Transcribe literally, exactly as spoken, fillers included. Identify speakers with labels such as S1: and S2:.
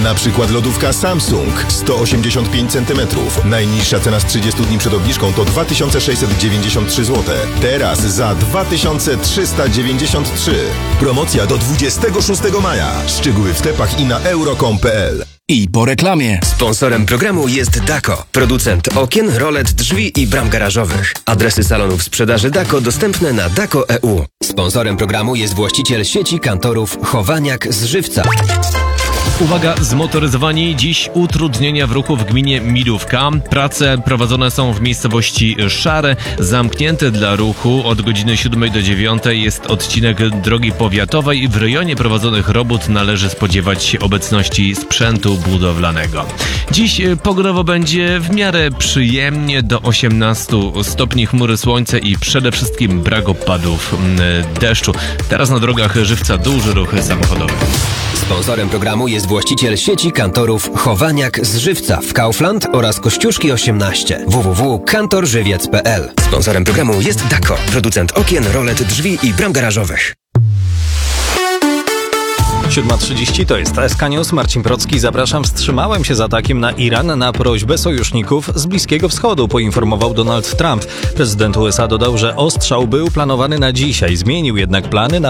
S1: Na przykład lodówka Samsung sto osiemdziesiąt pięć centymetrów. Najniższa cena z trzydziestu dni przed obniżką to dwa tysiące sześćset dziewięćdziesiąt trzy złote. Teraz za dwa tysiące trzysta dziewięćdziesiąt trzy. Promocja do dwudziestego szóstego maja. Szczegóły w sklepach i na euro kropka com kropka p l.
S2: I po reklamie.
S3: Sponsorem programu jest Dako, producent okien, rolet, drzwi i bram garażowych. Adresy salonów sprzedaży Dako dostępne na dako kropka e u. Sponsorem programu jest właściciel sieci kantorów Chowaniak z Żywca.
S4: Uwaga, zmotoryzowani, dziś utrudnienia w ruchu w gminie Milówka. Prace prowadzone są w miejscowości Szare. Zamknięty dla ruchu od godziny siódmej do dziewiątej jest odcinek drogi powiatowej. W rejonie prowadzonych robót należy spodziewać się obecności sprzętu budowlanego. Dziś pogodowo będzie w miarę przyjemnie, do osiemnastu stopni, chmury, słońce i przede wszystkim brak opadów deszczu. Teraz na drogach Żywca duży ruch samochodowy.
S3: Sponsorem programu jest właściciel sieci kantorów Chowaniak z Żywca w Kaufland oraz Kościuszki osiemnaście. w w w kropka kantor żywiec kropka p l. Sponsorem programu jest Dako, producent okien, rolet, drzwi i bram garażowych.
S5: siódma trzydzieści to jest S K News. Marcin Procki, zapraszam. Wstrzymałem się z atakiem na Iran na prośbę sojuszników z Bliskiego Wschodu, poinformował Donald Trump. Prezydent U S A dodał, że ostrzał był planowany na dzisiaj. Zmienił jednak plany na